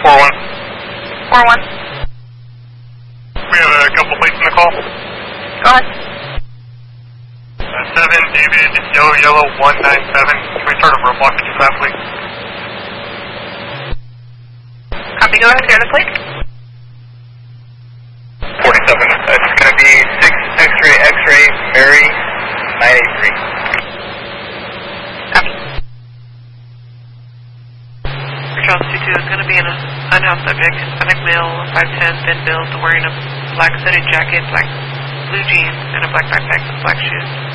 4-1. 4-1. We have a couple plates in the call. Go ahead. 7, David, Yellow 197. Can we start a roadblock into that, please? Copy, go ahead, the plate. 47. It's going to be 6 X-ray, X-ray, Mary, 983. Copy. Charles 22 is going to be an unhoused subject, Hispanic male, 5'10", thin build, wearing a black hooded jacket, black blue jeans, and a black backpack with black shoes.